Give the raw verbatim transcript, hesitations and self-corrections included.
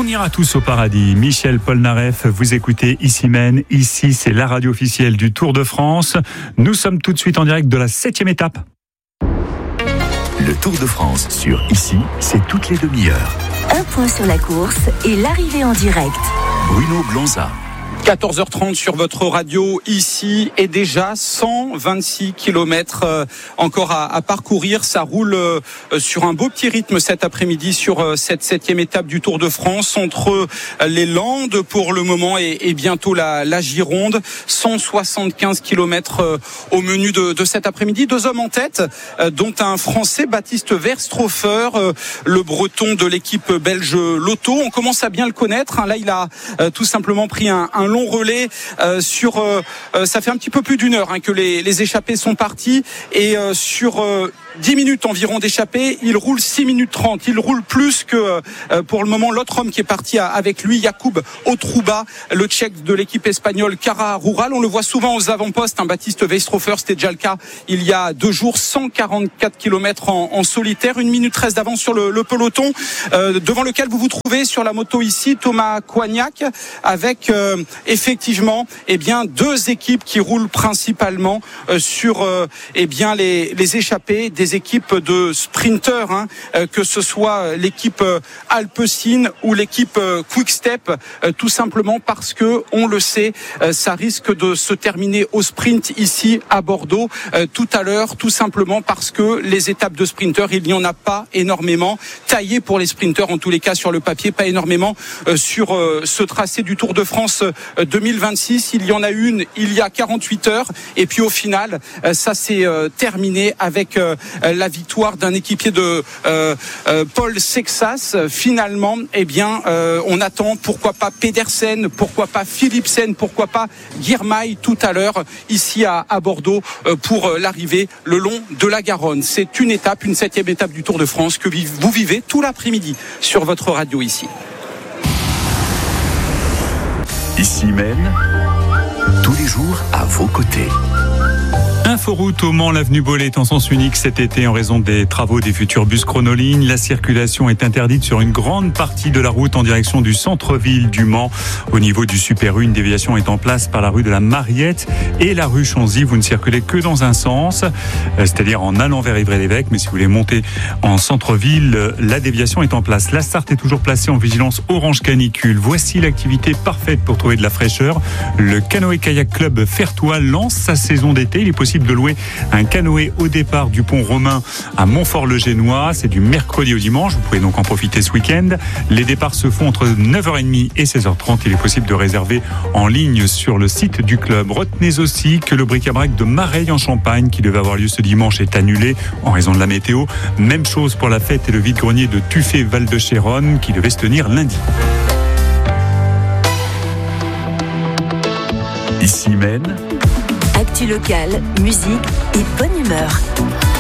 ira tous au paradis. Michel Polnareff, vous écoutez Ici Maine. Ici, c'est la radio officielle du Tour de France. Nous sommes tout de suite en direct de la septième étape. Le Tour de France sur Ici, c'est toutes les demi-heures. Un point sur la course et l'arrivée en direct. Bruno Blanza. quatorze heures trente sur votre radio ici et déjà cent vingt-six kilomètres euh, encore à, à parcourir. Ça roule euh, sur un beau petit rythme cet après-midi sur euh, cette septième étape du Tour de France entre euh, les Landes pour le moment et, et bientôt la, la Gironde. cent soixante-quinze kilomètres euh, au menu de, de cet après-midi. Deux hommes en tête, euh, dont un Français, Baptiste Verstraufer, euh, le Breton de l'équipe belge Lotto. On commence à bien le connaître. Hein. Là, il a euh, tout simplement pris un, un long relais euh, sur euh, euh, ça fait un petit peu plus d'une heure hein, que les, les échappés sont partis et euh, sur euh, dix minutes environ d'échappée, il roule six minutes trente. Il roule plus que euh, pour le moment l'autre homme qui est parti à, avec lui, Jakub Otruba, le Tchèque de l'équipe espagnole Cara Rural. On le voit souvent aux avant-postes, hein, Baptiste Verstraufer, c'était déjà le cas il y a deux jours, cent quarante-quatre kilomètres en, en solitaire, une minute treize d'avance sur le, le peloton euh, devant lequel vous vous trouvez sur la moto ici, Thomas Coignac, avec euh, effectivement eh bien, deux équipes qui roulent principalement euh, sur euh, eh bien, les, les échappés, des équipes de sprinteurs, hein, euh, que ce soit l'équipe euh, Alpecin ou l'équipe euh, Quick Step, euh, tout simplement parce que, on le sait, euh, ça risque de se terminer au sprint ici à Bordeaux euh, tout à l'heure, tout simplement parce que les étapes de sprinteurs, il n'y en a pas énormément, taillées pour les sprinteurs en tous les cas sur le papier, pas énormément euh, sur euh, ce tracé du Tour de France euh, deux mille vingt-six. Il y en a une il y a quarante-huit heures et puis au final, euh, ça s'est euh, terminé avec euh, la victoire d'un équipier de euh, euh, Paul Sexas. Finalement, eh bien, euh, on attend pourquoi pas Pedersen, pourquoi pas Philipsen, pourquoi pas Girmay tout à l'heure ici à, à Bordeaux euh, pour l'arrivée le long de la Garonne. C'est une étape, une septième étape du Tour de France que vous vivez tout l'après-midi sur votre radio ici. Ici Maine, tous les jours à vos côtés. Inforoute au Mans, l'avenue Bollé est en sens unique cet été en raison des travaux des futurs bus chronolignes. La circulation est interdite sur une grande partie de la route en direction du centre-ville du Mans. Au niveau du Super U, une déviation est en place par la rue de la Mariette et la rue Chanzy. Vous ne circulez que dans un sens, c'est-à-dire en allant vers Ivry-l'Évêque. Mais si vous voulez monter en centre-ville, la déviation est en place. La Sarthe est toujours placée en vigilance orange canicule. Voici l'activité parfaite pour trouver de la fraîcheur. Le Canoë-Kayak Club Fertois lance sa saison d'été. Il est possible de louer un canoë au départ du pont Romain à Montfort-le-Génois. C'est du mercredi au dimanche. Vous pouvez donc en profiter ce week-end. Les départs se font entre neuf heures trente et seize heures trente. Il est possible de réserver en ligne sur le site du club. Retenez aussi que le bric-à-brac de Mareil en Champagne, qui devait avoir lieu ce dimanche, est annulé en raison de la météo. Même chose pour la fête et le vide-grenier de Tuffet-Val-de-Chéronne, qui devait se tenir lundi. Ici Maine. Actu locale, musique et bonne humeur.